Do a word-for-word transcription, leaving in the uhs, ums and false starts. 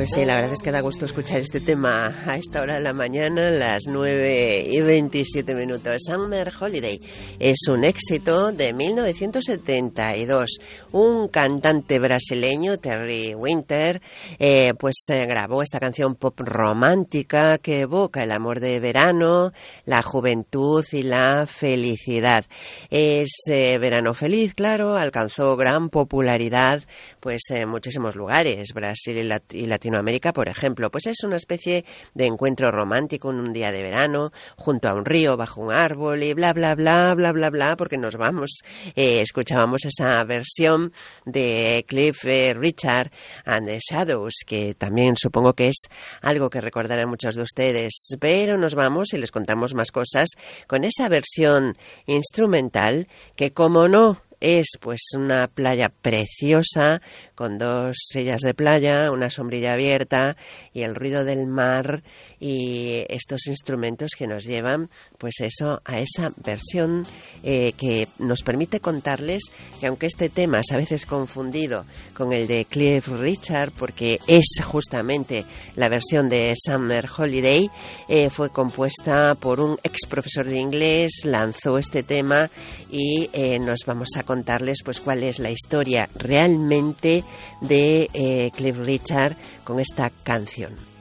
Pues sí, la verdad es que da gusto escuchar este tema a esta hora de la mañana, las nueve y veintisiete minutos. Summer Holiday es un éxito de mil novecientos setenta y dos. Un cantante brasileño, Terry Winter, eh, pues eh, grabó esta canción pop romántica que evoca el amor de verano, la juventud y la felicidad. Es eh, verano feliz, claro, alcanzó gran popularidad pues en muchísimos lugares, Brasil y, Lat- y Latinoamérica, por ejemplo. Pues es una especie de encuentro romántico en un día de verano, junto a un río, bajo un árbol y bla, bla, bla, bla, bla, bla, porque nos vamos, eh, escuchábamos esa versión de Cliff eh, Richard and the Shadows, que también supongo que es algo que recordarán muchos de ustedes, pero nos vamos y les contamos más cosas con esa versión instrumental que, como no, es pues una playa preciosa con dos sillas de playa, una sombrilla abierta y el ruido del mar y estos instrumentos que nos llevan pues eso a esa versión eh, que nos permite contarles que aunque este tema es a veces confundido con el de Cliff Richard porque es justamente la versión de Summer Holiday, eh, fue compuesta por un ex profesor de inglés, lanzó este tema y eh, nos vamos a contarles pues cuál es la historia realmente de eh, Cliff Richard con esta canción.